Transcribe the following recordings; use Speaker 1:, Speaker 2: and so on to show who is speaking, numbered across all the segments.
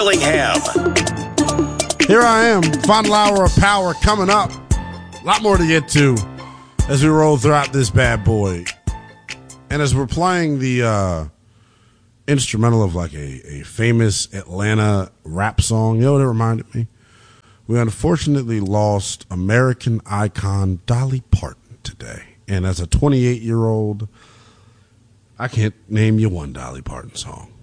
Speaker 1: Willingham.
Speaker 2: Here I am, final hour of power coming up. A lot more to get to as we roll throughout this bad boy. And as we're playing the instrumental of like a famous Atlanta rap song, you know what it reminded me? We unfortunately lost American icon Dolly Parton today. And as a 28-year-old, I can't name you one Dolly Parton song.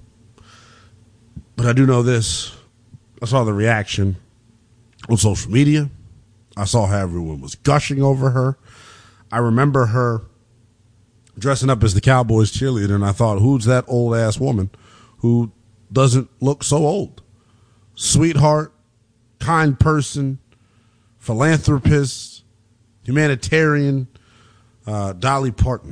Speaker 2: But I do know this. I saw the reaction on social media. I saw how everyone was gushing over her. I remember her dressing up as the Cowboys cheerleader, and I thought, who's that old-ass woman who doesn't look so old? Sweetheart, kind person, philanthropist, humanitarian, Dolly Parton.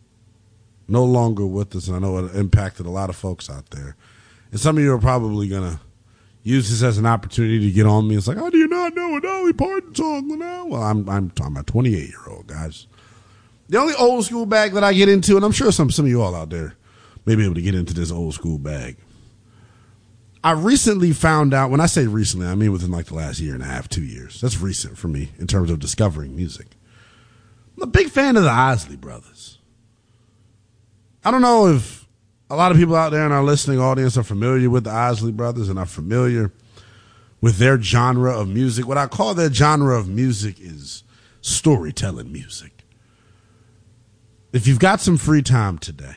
Speaker 2: No longer with us, and I know it impacted a lot of folks out there. And some of you are probably going to use this as an opportunity to get on me. It's like, how do you not know a Dolly Parton song now? Well, I'm talking about 28-year-old, guys. The only old school bag that I get into, and I'm sure some of you all out there may be able to get into this old school bag. I recently found out, when I say recently, I mean within like the last year and a half, 2 years. That's recent for me in terms of discovering music. I'm a big fan of the Isley Brothers. I don't know if a lot of people out there in our listening audience are familiar with the Isley Brothers and are familiar with their genre of music. What I call their genre of music is storytelling music. If you've got some free time today,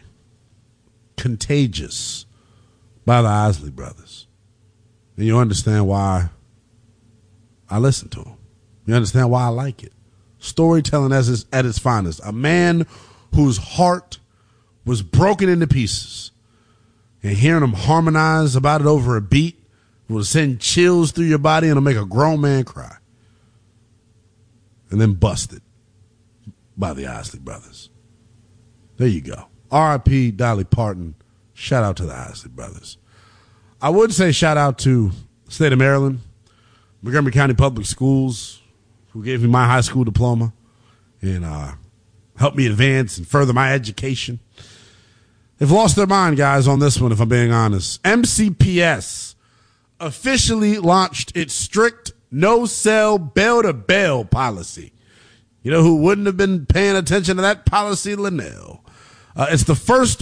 Speaker 2: Contagious by the Isley Brothers, and you understand why I listen to them. You understand why I like it. Storytelling at its finest. A man whose heart was broken into pieces, and hearing him harmonize about it over a beat will send chills through your body and it'll make a grown man cry. And then Busted by the Isley Brothers. There you go. R.I.P. Dolly Parton. Shout out to the Isley Brothers. I would say shout out to the state of Maryland, Montgomery County Public Schools, who gave me my high school diploma and helped me advance and further my education. They've lost their mind, guys, on this one, if I'm being honest. MCPS officially launched its strict no-sell bell-to-bell policy. You know who wouldn't have been paying attention to that policy? Linnell. It's the first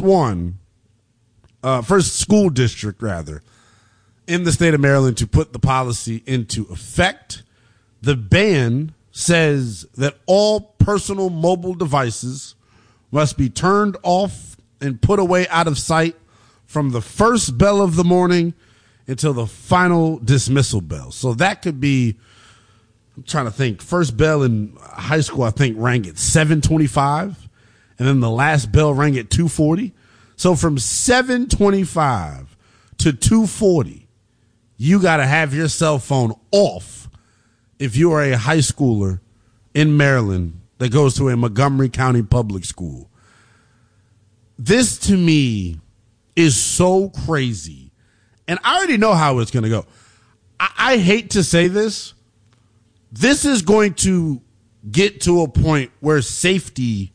Speaker 2: school district, rather, in the state of Maryland to put the policy into effect. The ban says that all personal mobile devices must be turned off and put away out of sight from the first bell of the morning until the final dismissal bell. So that could be, I'm trying to think, first bell in high school, I think, rang at 7:25, and then the last bell rang at 2:40. So from 7:25 to 2:40, you got to have your cell phone off if you are a high schooler in Maryland that goes to a Montgomery County public school. This, to me, is so crazy. And I already know how it's going to go. I hate to say this. This is going to get to a point where safety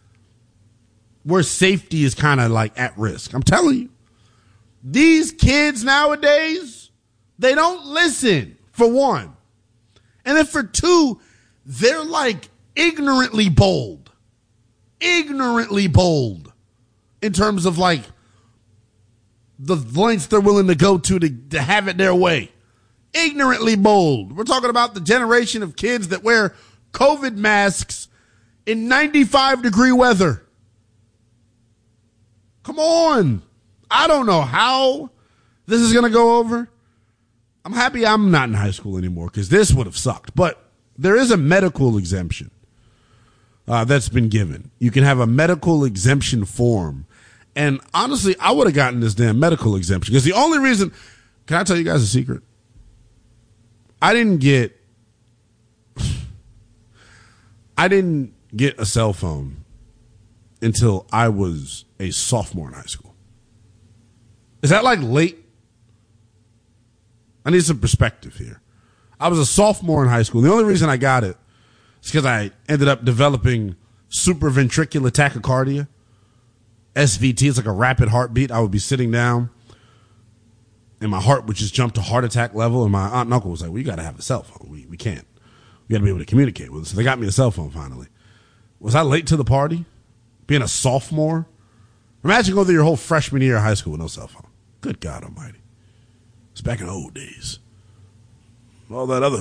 Speaker 2: is kind of like at risk. I'm telling you. These kids nowadays, they don't listen, for one. And then for two, they're like ignorantly bold. Ignorantly bold. In terms of like the lengths they're willing to go to have it their way. Ignorantly bold. We're talking about the generation of kids that wear COVID masks in 95-degree weather. Come on. I don't know how this is going to go over. I'm happy I'm not in high school anymore because this would have sucked. But there is a medical exemption that's been given. You can have a medical exemption form. And honestly, I would have gotten this damn medical exemption because the only reason, can I tell you guys a secret? I didn't get a cell phone until I was a sophomore in high school. Is that like late? I need some perspective here. I was a sophomore in high school. The only reason I got it is because I ended up developing supraventricular tachycardia. SVT, it's like a rapid heartbeat. I would be sitting down and my heart would just jump to heart attack level. And my aunt and uncle was like, well, you got to have a cell phone. We can't. We got to be able to communicate with it. So they got me a cell phone finally. Was I late to the party? Being a sophomore? Imagine going through your whole freshman year of high school with no cell phone. Good God almighty. It's back in the old days. All that other